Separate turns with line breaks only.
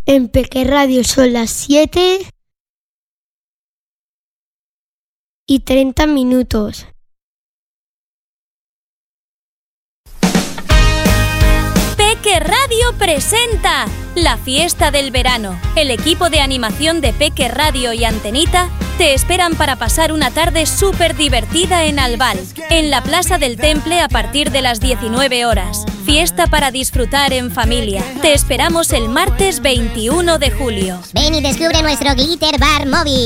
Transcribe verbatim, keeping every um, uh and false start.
En Peque Radio son las siete y treinta minutos.
Peque Radio presenta la fiesta del verano. El equipo de animación de Peque Radio y Antenita te esperan para pasar una tarde súper divertida en Albal, en la Plaza del Temple a partir de las diecinueve horas. Fiesta para disfrutar en familia. Te esperamos el martes veintiuno de julio.
Ven y descubre nuestro Glitter Bar móvil.